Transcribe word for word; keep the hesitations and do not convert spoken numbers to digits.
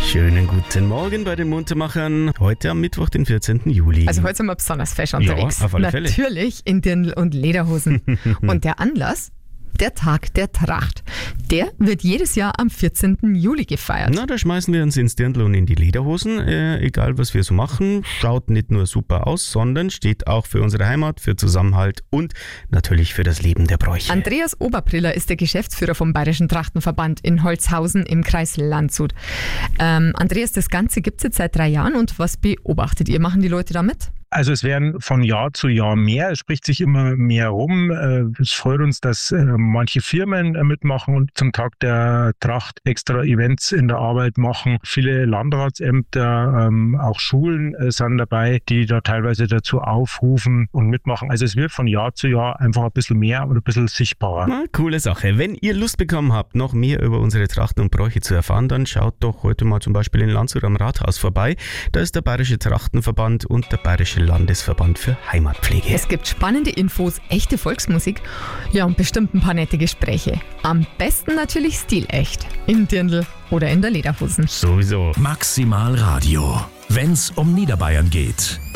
Schönen guten Morgen bei den Muntermachern. Heute am Mittwoch, den vierzehnten Juli. Also heute sind wir besonders fesch unterwegs. Ja, auf alle Fälle. Natürlich in Dirndl und Lederhosen. Und der Anlass? Der Tag der Tracht. Der wird jedes Jahr am vierzehnten Juli gefeiert. Na, da schmeißen wir uns ins Dirndl und in die Lederhosen. Äh, egal, was wir so machen. Schaut nicht nur super aus, sondern steht auch für unsere Heimat, für Zusammenhalt und natürlich für das Leben der Bräuche. Andreas Oberbriller ist der Geschäftsführer vom Bayerischen Trachtenverband in Holzhausen im Kreis Landshut. Ähm, Andreas, das Ganze gibt es jetzt seit drei Jahren und was beobachtet ihr? Machen die Leute da mit? Also es werden von Jahr zu Jahr mehr, es spricht sich immer mehr rum. Es freut uns, dass manche Firmen mitmachen und zum Tag der Tracht extra Events in der Arbeit machen. Viele Landratsämter, auch Schulen sind dabei, die da teilweise dazu aufrufen und mitmachen. Also es wird von Jahr zu Jahr einfach ein bisschen mehr und ein bisschen sichtbarer. Na, coole Sache. Wenn ihr Lust bekommen habt, noch mehr über unsere Trachten und Bräuche zu erfahren, dann schaut doch heute mal zum Beispiel in Landshut am Rathaus vorbei. Da ist der Bayerische Trachtenverband und der Bayerische Landesverband für Heimatpflege. Es gibt spannende Infos, echte Volksmusik, ja und bestimmt ein paar nette Gespräche. Am besten natürlich stilecht, im Dirndl oder in der Lederhosen. Sowieso. Maximal Radio, wenn's um Niederbayern geht.